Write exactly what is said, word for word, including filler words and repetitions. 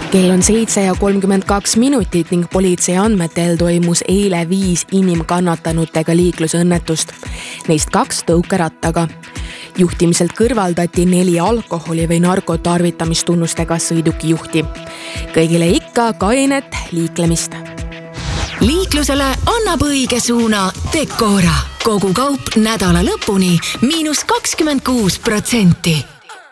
Kell on seitse ja kolmkümmend kaks minutit ning politsei andmetel toimus eile viis inimkannatanutega liiklusõnnetust. Neist kaks tõukerattaga. Juhtimiselt kõrvaldati neli alkoholi või narkotarvitamistunnustega sõidukijuhti. Kõigile ikka kainet liiklemist. Liiklusele annab õige suuna Decora. Kogu kaup nädala lõpuni miinus kakskümmend kuus protsenti.